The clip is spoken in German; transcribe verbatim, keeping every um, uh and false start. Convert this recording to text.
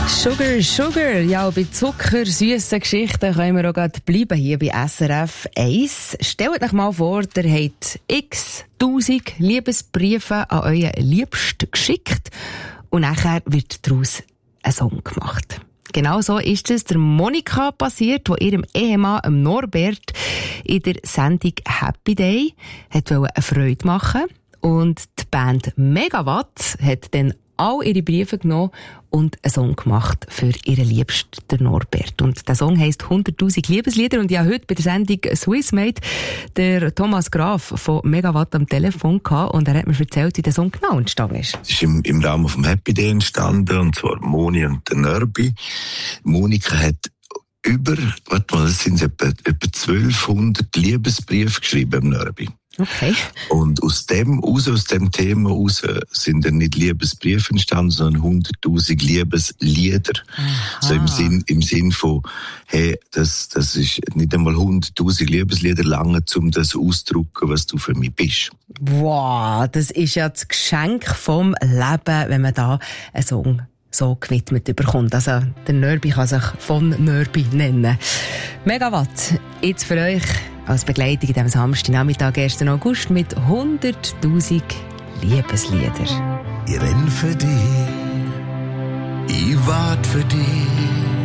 Sugar, Sugar. Ja, bei Zucker, süssen Geschichten können wir auch gerade bleiben hier bei S R F eins. Stellt euch mal vor, ihr habt x tausend Liebesbriefe an euren Liebsten geschickt und nachher wird daraus ein Song gemacht. Genau so ist es der Monika passiert, die ihrem Ehemann Norbert in der Sendung Happy Day hat eine Freude machen. Und die Band Megawatt hat dann all ihre Briefe genommen und einen Song gemacht für ihren Liebsten, der Norbert. Und der Song heisst hunderttausend Liebeslieder. Und ich habe heute bei der Sendung Swissmate der Thomas Graf von Megawatt am Telefon gehabt. Und er hat mir erzählt, wie der Song genau entstanden ist. Es ist im, im Rahmen vom Happy Day entstanden, und zwar Moni und der Nörbi. Monika hat über, warte mal, das sind etwa, etwa zwölfhundert Liebesbriefe geschrieben im Nörbi. Okay. Und aus dem, raus, aus dem Thema raus sind dann nicht Liebesbriefe entstanden, sondern hunderttausend Liebeslieder. Aha. So im Sinn, im Sinn von, hey, das, das ist nicht einmal hunderttausend Liebeslieder lange, um das auszudrücken, was du für mich bist. Wow, das ist ja das Geschenk vom Leben, wenn man da einen Song so gewidmet bekommt. Also, der Nörbi kann sich von Nörbi nennen. Megawatt, jetzt für euch als Begleitung in diesem Samstagnachmittag, ersten August, mit hunderttausend Liebeslieder. Ich renn für dich, ich wart für dich.